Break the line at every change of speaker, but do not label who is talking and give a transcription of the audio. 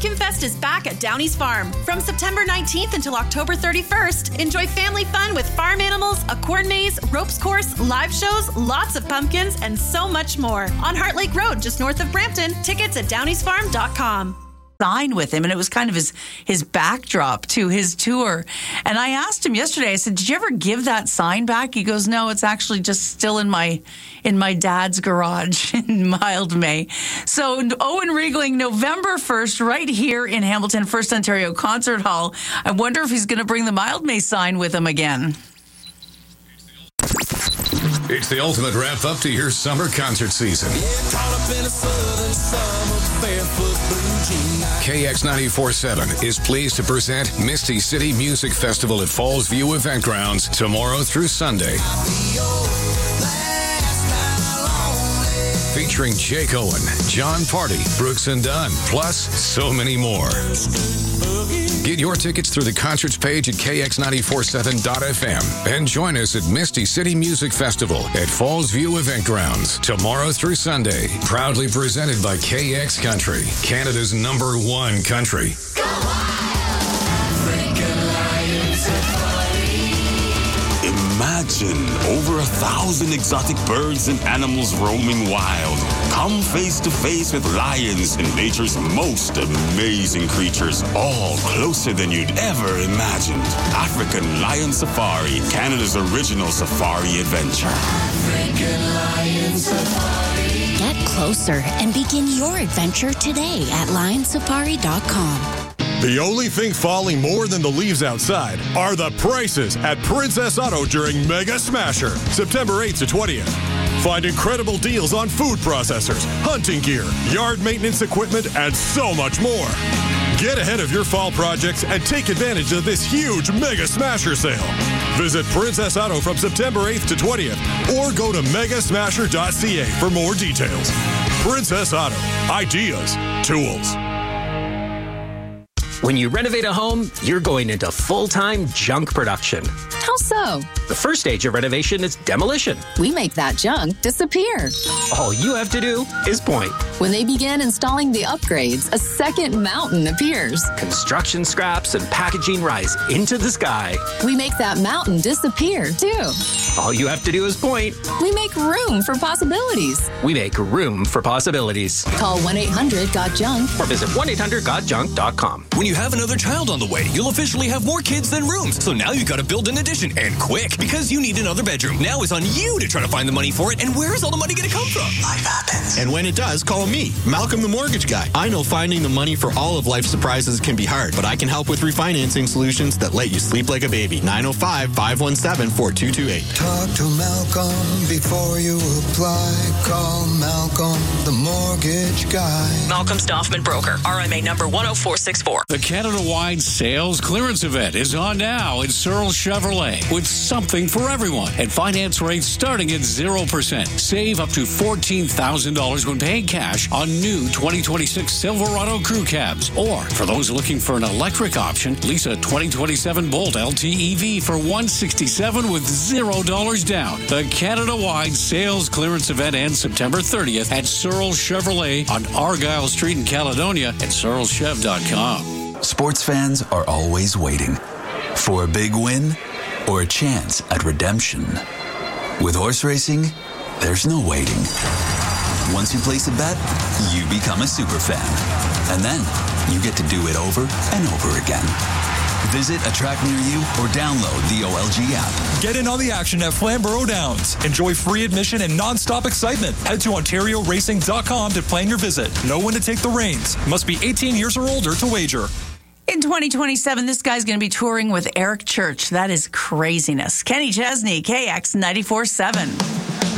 Pumpkin Fest is back at Downey's Farm. From September 19th until October 31st, enjoy family fun with farm animals, a corn maze, ropes course, live shows, lots of pumpkins, and so much more. On Heart Lake Road, just north of Brampton. Tickets at downeysfarm.com.
Sign with him, and it was kind of his backdrop to his tour. And I asked him yesterday, I said, did you ever give that sign back? He goes, no, it's actually just still in my dad's garage in Mildmay. So Owen Riegling, November 1st, right here in Hamilton, First Ontario Concert Hall. I wonder if he's going to bring the Mildmay sign with him again.
It's the ultimate wrap-up to your summer concert season. KX94.7 is pleased to present Misty City Music Festival at Falls View Event Grounds tomorrow through Sunday. Featuring Jake Owen, John Party, Brooks and Dunn, plus so many more. Get your tickets through the concerts page at kx947.fm and join us at Misty City Music Festival at Falls View Event Grounds tomorrow through Sunday. Proudly presented by KX Country, Canada's #1 country.
Go Imagine over 1,000 exotic birds and animals roaming wild. Come face to face with lions and nature's most amazing creatures, all closer than you'd ever imagined. African Lion Safari, Canada's original safari adventure.
African Lion Safari. Get closer and begin your adventure today at lionsafari.com.
The only thing falling more than the leaves outside are the prices at Princess Auto during Mega Smasher, September 8th to 20th. Find incredible deals on food processors, hunting gear, yard maintenance equipment, and so much more. Get ahead of your fall projects and take advantage of this huge Mega Smasher sale. Visit Princess Auto from September 8th to 20th or go to megasmasher.ca for more details. Princess Auto. Ideas. Tools.
When you renovate a home, you're going into full-time junk production.
How so?
The first stage of renovation is demolition.
We make that junk disappear.
All you have to do is point.
When they begin installing the upgrades, a second mountain appears.
Construction scraps and packaging rise into the sky.
We make that mountain disappear, too.
All you have to do is point.
We make room for possibilities.
We make room for possibilities.
Call 1-800-GOT-JUNK
or visit 1-800-GOT-JUNK.com.
When you have another child on the way, you'll officially have more kids than rooms. So now you got to build an addition, and quick, because you need another bedroom. Now it's on you to try to find the money for it, and where is all the money going to come from?
Life happens. And when it does, call me, Malcolm the Mortgage Guy. I know finding the money for all of life's surprises can be hard, but I can help with refinancing solutions that let you sleep like a baby. 905-517-4228.
Talk to Malcolm before you apply. Call Malcolm the Mortgage Guy.
Malcolm Stoffman Broker, RMA number 10464.
The Canada-wide sales clearance event is on now at Searle Chevrolet with something for everyone and finance rates starting at 0%. Save up to $14,000 when paying cash on new 2026 Silverado crew cabs. Or for those looking for an electric option, lease a 2027 Bolt LTEV for $167 with $0 down. The Canada-wide sales clearance event ends September 30th at Searle Chevrolet on Argyle Street in Caledonia at searlechev.com.
Sports fans are always waiting for a big win or a chance at redemption. With horse racing, there's no waiting. Once you place a bet, you become a super fan. And then you get to do it over and over again. Visit a track near you or download the OLG app.
Get in on the action at Flamborough Downs. Enjoy free admission and non-stop excitement. Head to OntarioRacing.com to plan your visit. Know when to take the reins. Must be 18 years or older to wager.
In 2027, this guy's going to be touring with Eric Church. That is craziness. Kenny Chesney, KX 94.7.